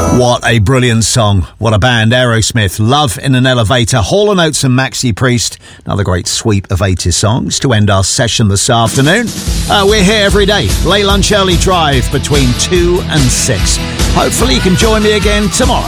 What a brilliant song. What a band. Aerosmith, Love in an Elevator, Hall & Oates and Maxi Priest. Another great sweep of 80s songs to end our session this afternoon. We're here every day. Late lunch, early drive between 2 and 6. Hopefully you can join me again tomorrow.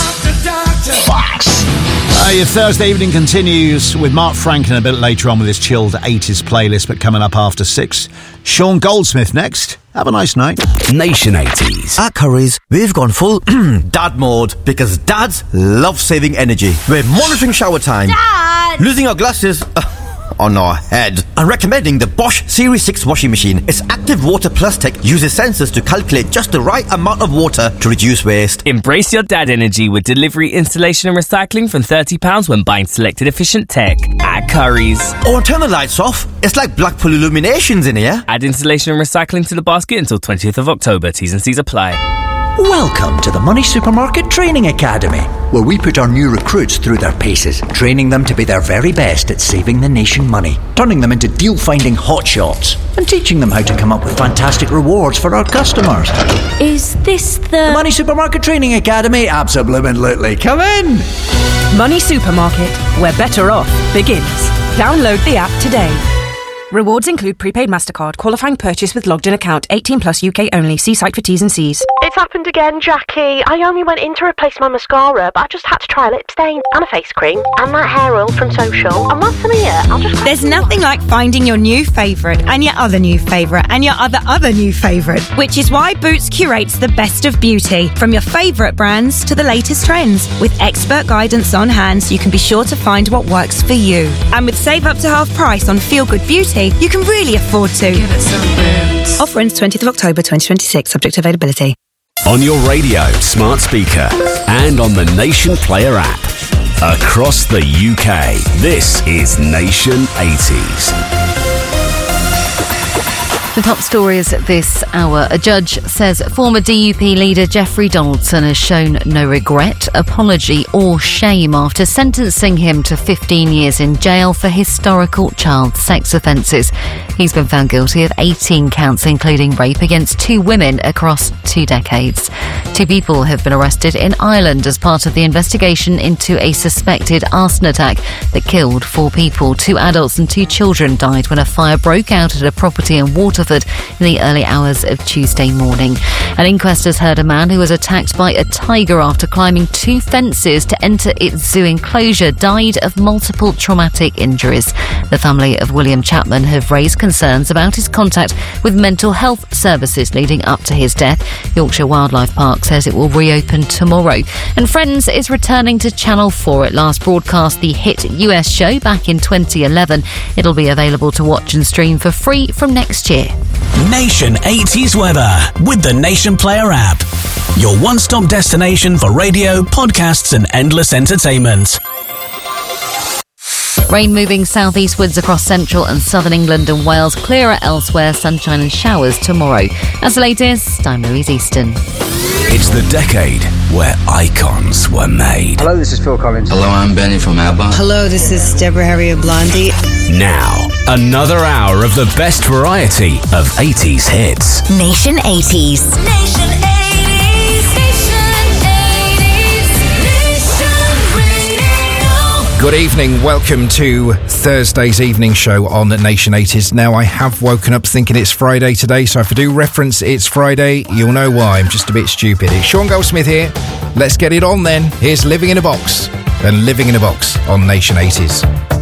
Fox. Your Thursday evening continues with Mark Franklin a bit later on with his chilled 80s playlist, but coming up after 6. Sean Goldsmith next. Have a nice night. Nation 80s. At Curry's, we've gone full dad mode because dads love saving energy. We're monitoring shower time. Dad! Losing our glasses on our head. And recommending the Bosch Series 6 washing machine. Its active water plus tech uses sensors to calculate just the right amount of water to reduce waste. Embrace your dad energy with delivery, installation and recycling from £30 when buying selected efficient tech at Curry's. Or turn the lights off. It's like Blackpool Illuminations in here. Add installation and recycling to the basket until 20th of October. T's and C's apply. Welcome to the Money Supermarket Training Academy, where we put our new recruits through their paces, training them to be their very best at saving the nation money, turning them into deal-finding hotshots, and teaching them how to come up with fantastic rewards for our customers. Is this the Money Supermarket Training Academy? Absolutely. Come in! Money Supermarket, where better off begins. Download the app today. Rewards include prepaid MasterCard, qualifying purchase with logged-in account, 18 plus UK only. See site for T's and C's. It's happened again, Jackie. I only went in to replace my mascara, but I just had to try a lip stain and a face cream and that hair oil from Social. And once I'm here, I'll just... There's nothing like finding your new favourite and your other new favourite and your other new favourite, which is why Boots curates the best of beauty, from your favourite brands to the latest trends. With expert guidance on hand, so you can be sure to find what works for you. And with save up to half price on Feel Good Beauty, you can really afford to. Give it some Boots. Offer ends 20th of October 2026, subject to availability. On your radio, smart speaker, and on the Nation Player app. Across the UK, this is Nation 80s. The top stories this hour. A judge says former DUP leader Jeffrey Donaldson has shown no regret, apology or shame after sentencing him to 15 years in jail for historical child sex offences. He's been found guilty of 18 counts, including rape against 2 women across 2 decades. 2 people have been arrested in Ireland as part of the investigation into a suspected arson attack that killed 4 people. 2 adults and 2 children died when a fire broke out at a property in Waterford in the early hours of Tuesday morning. An inquest has heard a man who was attacked by a tiger after climbing 2 fences to enter its zoo enclosure died of multiple traumatic injuries. The family of William Chapman have raised concerns about his contact with mental health services leading up to his death. Yorkshire Wildlife Park says it will reopen tomorrow. And Friends is returning to Channel 4. It last broadcast the hit US show back in 2011. It'll be available to watch and stream for free from next year. Nation 80s weather with the Nation Player app. Your one-stop destination for radio, podcasts and endless entertainment. Rain moving southeastwards across central and southern England and Wales. Clearer elsewhere, sunshine and showers tomorrow. As the latest, I'm Louise Easton. It's the decade where icons were made. Hello, this is Phil Collins. Hello, I'm Benny from ABBA. Hello, this is Deborah Harry of Blondie. Now, another hour of the best variety of 80s hits. Nation 80s. Nation 80s. Good evening, welcome to Thursday's evening show on Nation 80s. Now, I have woken up thinking it's Friday today, so if I do reference it's Friday, you'll know why. I'm just a bit stupid. It's Sean Goldsmith here. Let's get it on then. Here's Living in a Box and Living in a Box on Nation 80s.